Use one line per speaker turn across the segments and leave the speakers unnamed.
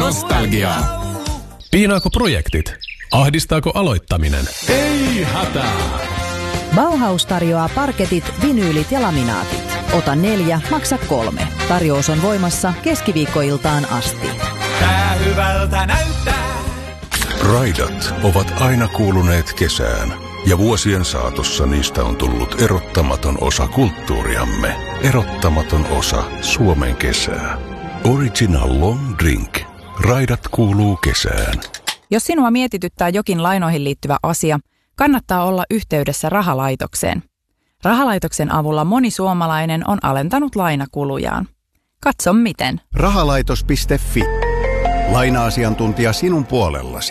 Nostalgiaa.
Piinaako projektit? Ahdistaako aloittaminen? Ei hätää!
Bauhaus tarjoaa parketit, vinyylit ja laminaatit. Ota 4, maksa 3. Tarjous on voimassa keskiviikkoiltaan asti.
Tää hyvältä näyttää.
Raidat ovat aina kuuluneet kesään, ja vuosien saatossa niistä on tullut erottamaton osa kulttuuriamme. Erottamaton osa Suomen kesää. Original Long Drink. Raidat kuuluu kesään.
Jos sinua mietityttää jokin lainoihin liittyvä asia, kannattaa olla yhteydessä Rahalaitokseen. Rahalaitoksen avulla moni suomalainen on alentanut lainakulujaan. Katso miten.
Rahalaitos.fi. Laina-asiantuntija sinun puolellasi.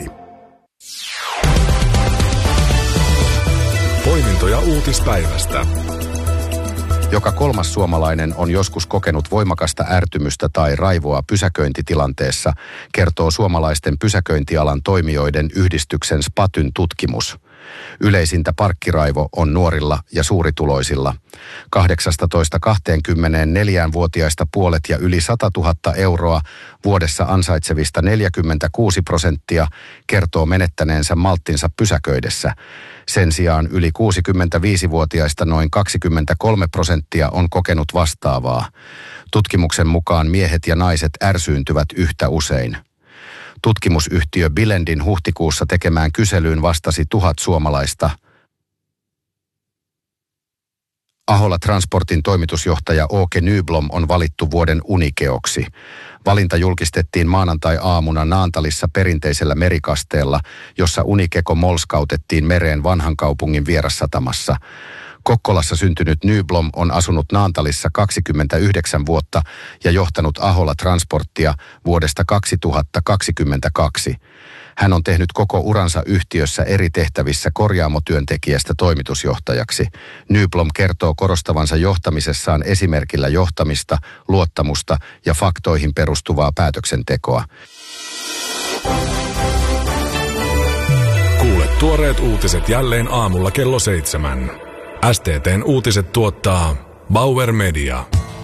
Poimintoja uutispäivästä.
Joka 3. suomalainen on joskus kokenut voimakasta ärtymystä tai raivoa pysäköintitilanteessa, kertoo suomalaisten pysäköintialan toimijoiden yhdistyksen SPATYn tutkimus. Yleisintä parkkiraivo on nuorilla ja suurituloisilla. 18-24-vuotiaista puolet ja yli 100 000 euroa vuodessa ansaitsevista 46% kertoo menettäneensä malttinsa pysäköidessä. Sen sijaan yli 65-vuotiaista noin 23% on kokenut vastaavaa. Tutkimuksen mukaan miehet ja naiset ärsyyntyvät yhtä usein. Tutkimusyhtiö Bilendin huhtikuussa tekemään kyselyyn vastasi 1000 suomalaista. Ahola Transportin toimitusjohtaja Åke Nyblom on valittu vuoden unikeoksi. Valinta julkistettiin maanantai-aamuna Naantalissa perinteisellä merikasteella, jossa unikeko molskautettiin mereen vanhan kaupungin vierassatamassa. Kokkolassa syntynyt Nyblom on asunut Naantalissa 29 vuotta ja johtanut Ahola Transporttia vuodesta 2022. Hän on tehnyt koko uransa yhtiössä eri tehtävissä korjaamotyöntekijästä toimitusjohtajaksi. Nyblom kertoo korostavansa johtamisessaan esimerkillä johtamista, luottamusta ja faktoihin perustuvaa päätöksentekoa.
Kuule tuoreet uutiset jälleen aamulla kello 7. STT:n uutiset tuottaa Bauer Media.